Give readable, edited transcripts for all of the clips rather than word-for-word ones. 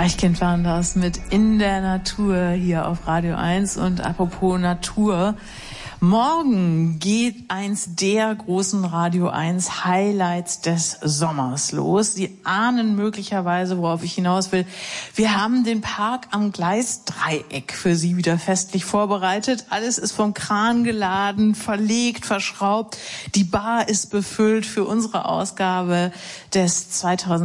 Deichkind waren das mit In der Natur hier auf Radio 1. Und apropos Natur, morgen geht eins der großen Radio 1 Highlights des Sommers los. Sie ahnen möglicherweise, worauf ich hinaus will. Wir haben den Park am Gleisdreieck für Sie wieder festlich vorbereitet. Alles ist vom Kran geladen, verlegt, verschraubt. Die Bar ist befüllt für unsere Ausgabe des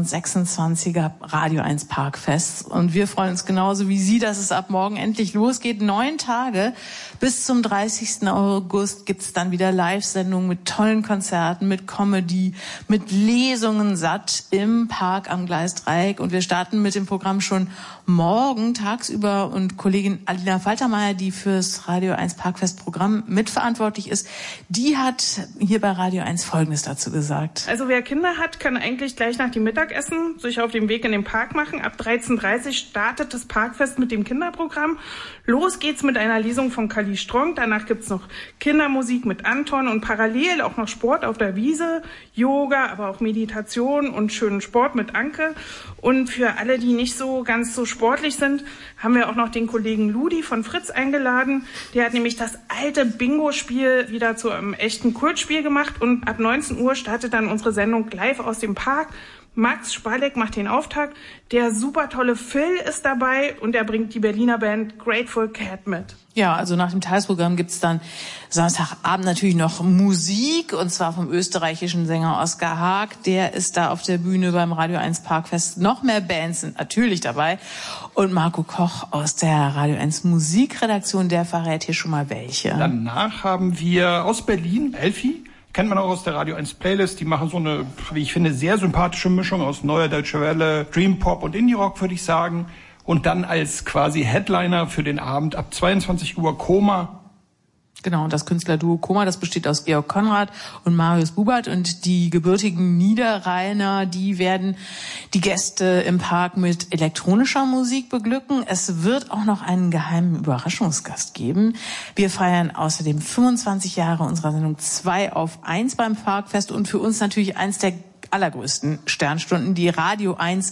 2026er Radio 1 Parkfests. Und wir freuen uns genauso wie Sie, dass es ab morgen endlich losgeht. 9 Tage bis zum 30. August gibt's dann wieder Live-Sendungen mit tollen Konzerten, mit Comedy, mit Lesungen satt im Park am Gleisdreieck. Und wir starten mit dem Programm schon morgen tagsüber. Und Kollegin Alina Faltermeier, die fürs Radio 1 Parkfest Programm mitverantwortlich ist, die hat hier bei Radio 1 Folgendes dazu gesagt. Also wer Kinder hat, kann eigentlich gleich nach dem Mittagessen sich auf den Weg in den Park machen. Ab 13:30 Uhr startet das Parkfest mit dem Kinderprogramm. Los geht's mit einer Lesung von Kali Strong. Danach gibt's noch Kindermusik mit Anton und parallel auch noch Sport auf der Wiese, Yoga, aber auch Meditation und schönen Sport mit Anke. Und für alle, die nicht so ganz so sportlich sind, haben wir auch noch den Kollegen Ludi von Fritz eingeladen. Der hat nämlich das alte Bingo-Spiel wieder zu einem echten Kultspiel gemacht. Und ab 19 Uhr startet dann unsere Sendung live aus dem Park. Max Spalek macht den Auftakt. Der super tolle Phil ist dabei und er bringt die Berliner Band Grateful Cat mit. Ja, also nach dem Tagesprogramm gibt's dann Samstagabend natürlich noch Musik, und zwar vom österreichischen Sänger Oskar Haag. Der ist da auf der Bühne beim Radio 1 Parkfest. Noch mehr Bands sind natürlich dabei. Und Marco Koch aus der Radio 1 Musikredaktion, der verrät hier schon mal welche. Danach haben wir aus Berlin Elfi. Kennt man auch aus der Radio 1 Playlist. Die machen so eine, wie ich finde, sehr sympathische Mischung aus Neuer Deutsche Welle, Dream Pop und Indie Rock, würde ich sagen. Und dann als quasi Headliner für den Abend ab 22 Uhr Koma. Genau, und das Künstlerduo Koma, das besteht aus Georg Konrad und Marius Bubert. Und die gebürtigen Niederrheiner, die werden die Gäste im Park mit elektronischer Musik beglücken. Es wird auch noch einen geheimen Überraschungsgast geben. Wir feiern außerdem 25 Jahre unserer Sendung 2 auf 1 beim Parkfest und für uns natürlich eins der allergrößten Sternstunden. Die Radio 1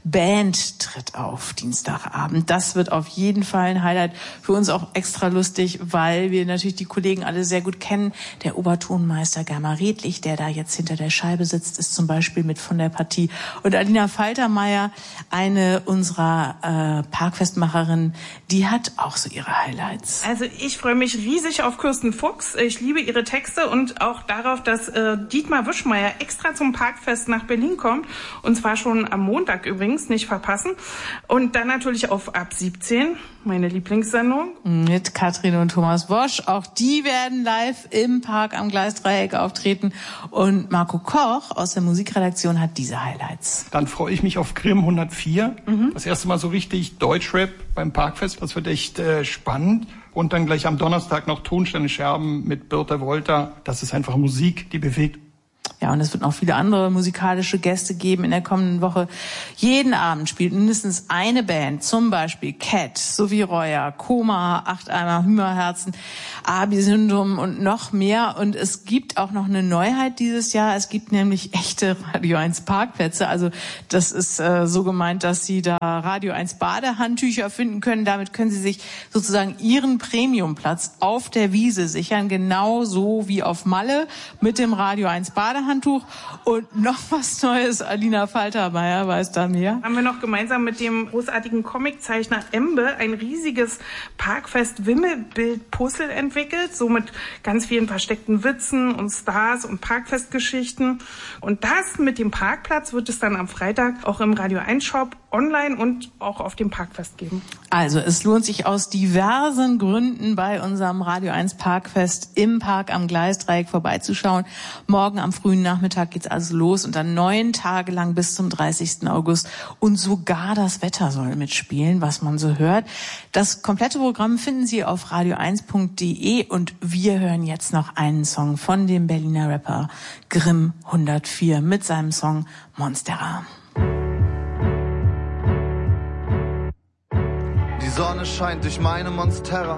Band tritt auf Dienstagabend. Das wird auf jeden Fall ein Highlight. Für uns auch extra lustig, weil wir natürlich die Kollegen alle sehr gut kennen. Der Obertonmeister Germa Redlich, der da jetzt hinter der Scheibe sitzt, ist zum Beispiel mit von der Partie. Und Alina Faltermeier, eine unserer Parkfestmacherinnen, die hat auch so ihre Highlights. Also ich freue mich riesig auf Kirsten Fuchs. Ich liebe ihre Texte und auch darauf, dass Dietmar Wischmeier extra zum Parkfest nach Berlin kommt. Und zwar schon am Montag übrigens, nicht verpassen. Und dann natürlich auf Ab 17, meine Lieblingssendung. Mit Katrin und Thomas Wosch. Auch die werden live im Park am Gleisdreieck auftreten. Und Marco Koch aus der Musikredaktion hat diese Highlights. Dann freue ich mich auf Grimm 104. Das erste Mal so richtig Deutschrap beim Parkfest. Das wird echt spannend. Und dann gleich am Donnerstag noch Tonsteine Scherben mit Birte Wolter. Das ist einfach Musik, die bewegt. Ja, und es wird noch viele andere musikalische Gäste geben in der kommenden Woche. Jeden Abend spielt mindestens eine Band, zum Beispiel Cat, Sophie Reuer, Koma, 8 Eimer Hühnerherzen, Abi-Syndrom und noch mehr. Und es gibt auch noch eine Neuheit dieses Jahr. Es gibt nämlich echte Radio 1 Parkplätze. Also das ist so gemeint, dass Sie da Radio 1 Badehandtücher finden können. Damit können Sie sich sozusagen Ihren Premiumplatz auf der Wiese sichern, genauso wie auf Malle mit dem Radio 1 Badehandtuch. Und noch was Neues, Alina Faltermeier weiß da mehr. Haben wir noch gemeinsam mit dem großartigen Comiczeichner Embe ein riesiges Parkfest-Wimmelbild-Puzzle entwickelt, so mit ganz vielen versteckten Witzen und Stars und Parkfestgeschichten. Und das mit dem Parkplatz wird es dann am Freitag auch im Radio 1 Shop online und auch auf dem Parkfest geben. Also es lohnt sich aus diversen Gründen bei unserem Radio 1 Parkfest im Park am Gleisdreieck vorbeizuschauen. Morgen am frühen Nachmittag geht's also los und dann 9 Tage lang bis zum 30. August. Und sogar das Wetter soll mitspielen, was man so hört. Das komplette Programm finden Sie auf radio1.de und wir hören jetzt noch einen Song von dem Berliner Rapper Grimm 104 mit seinem Song Monstera. Die Sonne scheint durch meine Monstera.